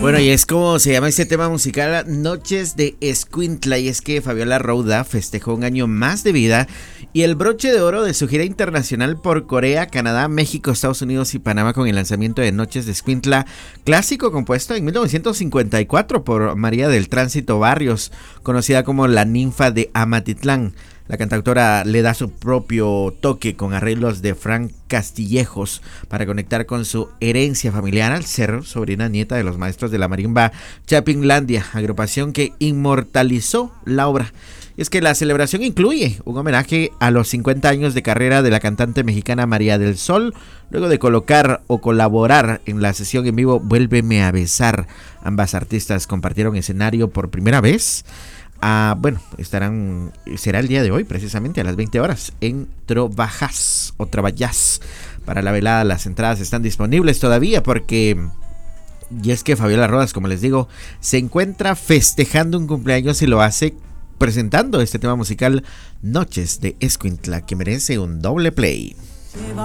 Bueno, y es como se llama este tema musical, Noches de Escuintla, y es que Fabiola Rouda festejó un año más de vida y el broche de oro de su gira internacional por Corea, Canadá, México, Estados Unidos y Panamá con el lanzamiento de Noches de Escuintla, clásico compuesto en 1954 por María del Tránsito Barrios, conocida como la ninfa de Amatitlán. La cantautora le da su propio toque con arreglos de Frank Castillejos para conectar con su herencia familiar al ser sobrina nieta de los maestros de la marimba Chapinlandia, agrupación que inmortalizó la obra. Y es que la celebración incluye un homenaje a los 50 años de carrera de la cantante mexicana María del Sol, luego de colocar o colaborar en la sesión en vivo Vuélveme a besar. Ambas artistas compartieron escenario por primera vez. Será el día de hoy, precisamente a las 20 horas, en Trovajás o Travallás. Para la velada las entradas están disponibles todavía y es que Fabiola Rodas, como les digo, se encuentra festejando un cumpleaños y lo hace presentando este tema musical Noches de Escuintla, que merece un doble play.